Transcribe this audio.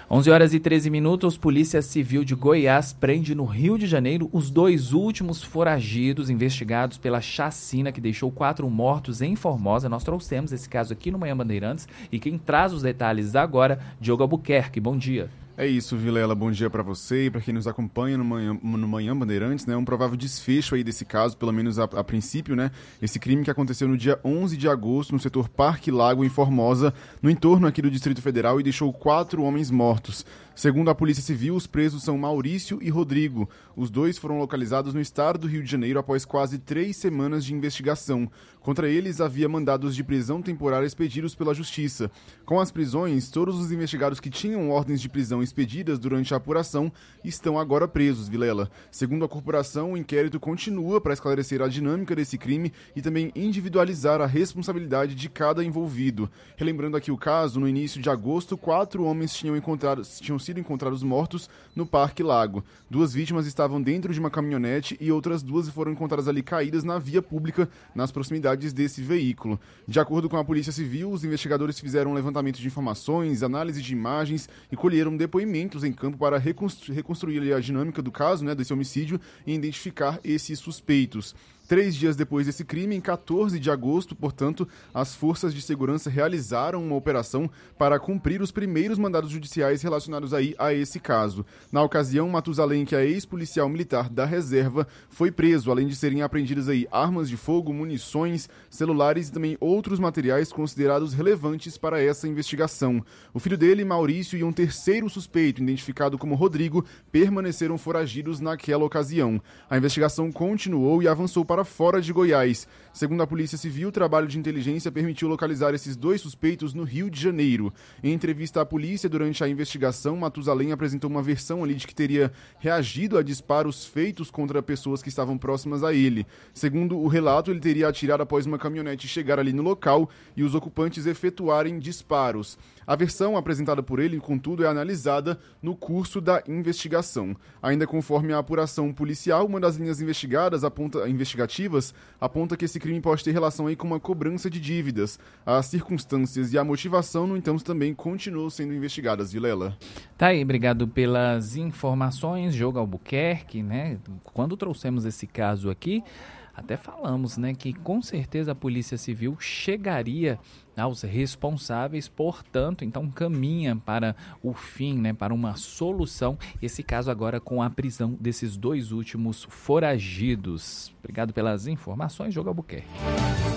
11h13, Polícia Civil de Goiás prende no Rio de Janeiro os 2 últimos foragidos investigados pela chacina que deixou 4 mortos em Formosa. Nós trouxemos esse caso aqui no Manhã Bandeirantes e quem traz os detalhes agora, Diogo Albuquerque. Bom dia. É isso, Vilela. Bom dia para você e para quem nos acompanha no Manhã Bandeirantes, né? Um provável desfecho aí desse caso, pelo menos a princípio, né? Esse crime que aconteceu no dia 11 de agosto no setor Parque Lago, em Formosa, no entorno aqui do Distrito Federal, e deixou 4 homens mortos. Segundo a Polícia Civil, os presos são Maurício e Rodrigo. Os 2 foram localizados no estado do Rio de Janeiro após quase 3 semanas de investigação. Contra eles, havia mandados de prisão temporária expedidos pela Justiça. Com as prisões, todos os investigados que tinham ordens de prisão expedidas durante a apuração estão agora presos, Vilela. Segundo a corporação, o inquérito continua para esclarecer a dinâmica desse crime e também individualizar a responsabilidade de cada envolvido. Relembrando aqui o caso, no início de agosto, 4 homens tinham sido encontrados mortos no Parque Lago. 2 vítimas estavam dentro de uma caminhonete e outras 2 foram encontradas ali caídas na via pública, nas proximidades desse veículo. De acordo com a Polícia Civil, os investigadores fizeram um levantamento de informações, análise de imagens e colheram depoimentos em campo para reconstruir a dinâmica do caso, né, desse homicídio, e identificar esses suspeitos. 3 dias depois desse crime, em 14 de agosto, portanto, as forças de segurança realizaram uma operação para cumprir os primeiros mandados judiciais relacionados aí a esse caso. Na ocasião, Matusalém, que é ex-policial militar da reserva, foi preso, além de serem apreendidas aí armas de fogo, munições, celulares e também outros materiais considerados relevantes para essa investigação. O filho dele, Maurício, e um terceiro suspeito, identificado como Rodrigo, permaneceram foragidos naquela ocasião. A investigação continuou e avançou para fora de Goiás. Segundo a Polícia Civil, o trabalho de inteligência permitiu localizar esses 2 suspeitos no Rio de Janeiro. Em entrevista à polícia durante a investigação, Matusalém apresentou uma versão ali de que teria reagido a disparos feitos contra pessoas que estavam próximas a ele. Segundo o relato, ele teria atirado após uma caminhonete chegar ali no local e os ocupantes efetuarem disparos. A versão apresentada por ele, contudo, é analisada no curso da investigação. Ainda conforme a apuração policial, uma das linhas investigativas aponta que esse crime pode ter relação aí com uma cobrança de dívidas. As circunstâncias e a motivação, no entanto, também continuam sendo investigadas, Vilela. Tá aí, obrigado pelas informações, Diogo Albuquerque, né? Quando trouxemos esse caso aqui, até falamos, né, que com certeza a Polícia Civil chegaria aos responsáveis, portanto, então caminha para o fim, né, para uma solução, esse caso agora com a prisão desses 2 últimos foragidos. Obrigado pelas informações, Diogo Albuquerque.